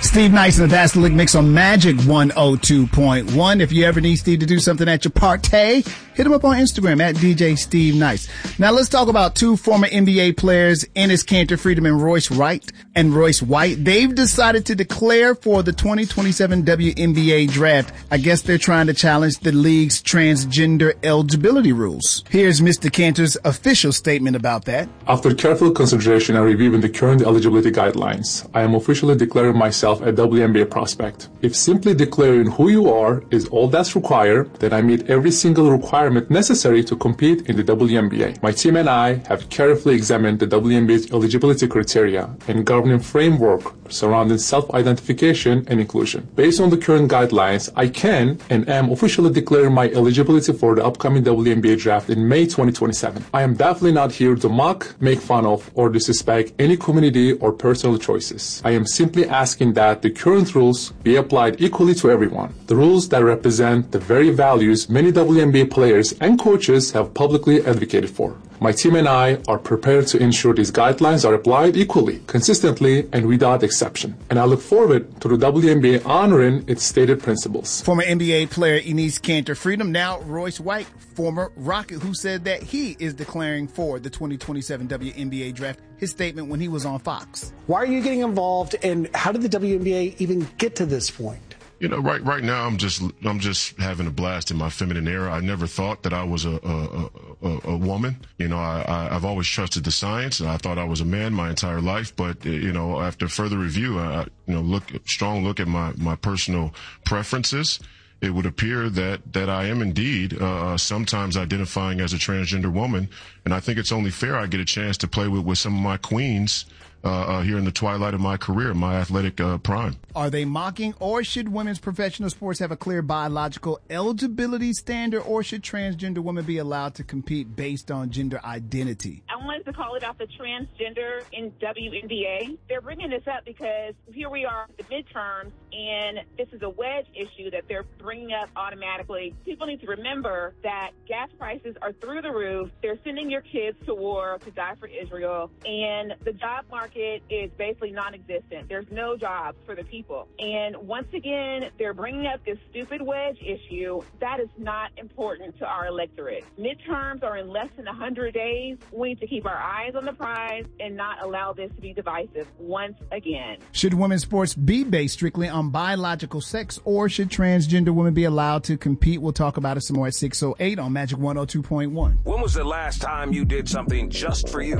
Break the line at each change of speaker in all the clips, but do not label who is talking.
Steve Nice and the Pastor Lick Mix on Magic 102.1. If you ever need Steve to do something at your party, hit him up on Instagram at DJ Steve Nice. Now let's talk about two former NBA players, Enes Kanter Freedom and Royce White. They've decided to declare for the 2027 WNBA draft. I guess they're trying to challenge the league's transgender eligibility rules. Here's Mr. Kanter's official statement about that.
After careful consideration and reviewing the current eligibility guidelines, I am officially declaring myself a WNBA prospect. If simply declaring who you are is all that's required, then I meet every single requirement necessary to compete in the WNBA. My team and I have carefully examined the WNBA's eligibility criteria and governing framework surrounding self-identification and inclusion. Based on the current guidelines, I can and am officially declaring my eligibility for the upcoming WNBA draft in May 2027. I am definitely not here to mock, make fun of, or disrespect any community or personal choices. I am simply asking that the current rules be applied equally to everyone. The rules that represent the very values many WNBA players and coaches have publicly advocated for. My team and I are prepared to ensure these guidelines are applied equally, consistently, and without exception. And I look forward to the WNBA honoring its stated principles.
Former NBA player Enes Kanter Freedom, now Royce White, former Rocket, who said that he is declaring for the 2027 WNBA draft. His statement when he was on Fox.
Why are you getting involved, and how did the WNBA even get to this point?
You know, right now I'm just having a blast in my feminine era. I never thought that I was a woman. You know, I've always trusted the science, and I thought I was a man my entire life. But you know, after further review, strong look at my personal preferences, it would appear that I am indeed sometimes identifying as a transgender woman, and I think it's only fair I get a chance to play with some of my queens here in the twilight of my career, my athletic prime.
Are they mocking, or should women's professional sports have a clear biological eligibility standard, or should transgender women be allowed to compete based on gender identity?
I wanted to call it out the transgender in WNBA. They're bringing this up because here we are at the midterms, and this is a wedge issue that they're bringing up automatically. People need to remember that gas prices are through the roof. They're sending your kids to war to die for Israel, and the job market is basically non-existent. There's no jobs for the people. And once again, they're bringing up this stupid wedge issue. That is not important to our electorate. Midterms are in less than 100 days. We need to keep our eyes on the prize and not allow this to be divisive once again.
Should women's sports be based strictly on biological sex, or should transgender women be allowed to compete? We'll talk about it some more at 6:08 on Magic 102.1.
When was the last time you did something just for you?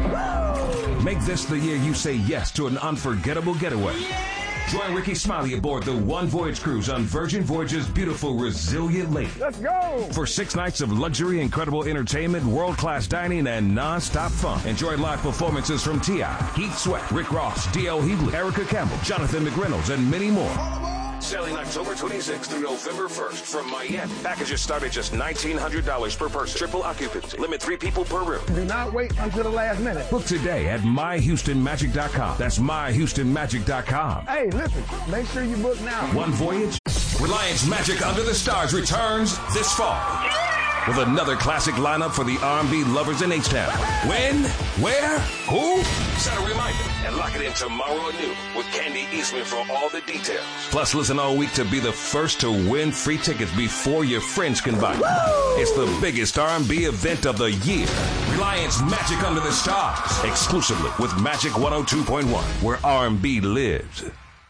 Make this the year you say yes to an unforgettable getaway. Join Ricky Smiley aboard the One Voyage Cruise on Virgin Voyage's beautiful Resilient Lake.
Let's go!
For 6 nights of luxury, incredible entertainment, world-class dining, and non-stop fun. Enjoy live performances from T.I., Heath Sweat, Rick Ross, D.L. Hughley, Erica Campbell, Jonathan McReynolds, and many more. Sailing October 26th through November 1st from Miami. Packages start at just $1,900 per person. Triple occupancy. Limit 3 people per room.
Do not wait until the last minute.
Book today at myhoustonmagic.com. That's myhoustonmagic.com.
Hey, listen, make sure you book now.
One Voyage. Reliance Magic Under the Stars returns this fall with another classic lineup for the R&B lovers in H-Town. When? Where? Who? Set a reminder and lock it in tomorrow at noon with Candy Eastman for all the details. Plus, listen all week to be the first to win free tickets before your friends can buy. It's the biggest R&B event of the year. Reliance Magic Under the Stars. Exclusively with Magic 102.1, where R&B lives.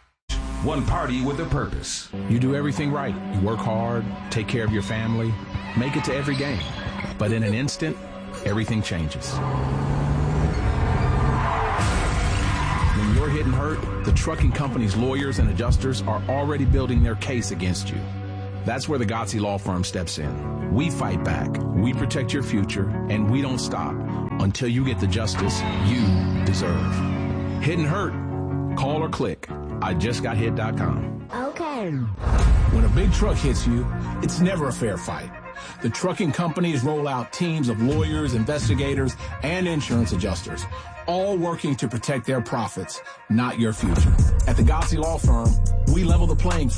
One party with a purpose.
You do everything right. You work hard, take care of your family, make it to every game. But in an instant, everything changes. When you're hit and hurt, the trucking company's lawyers and adjusters are already building their case against you. That's where the Gotzi Law Firm steps in. We fight back, we protect your future, and we don't stop until you get the justice you deserve. Hit and hurt? Call or click IJustGotHit.com.
Okay.
When a big truck hits you, it's never a fair fight. The trucking companies roll out teams of lawyers, investigators, and insurance adjusters, all working to protect their profits, not your future. At the Gotzi Law Firm, we level the playing field.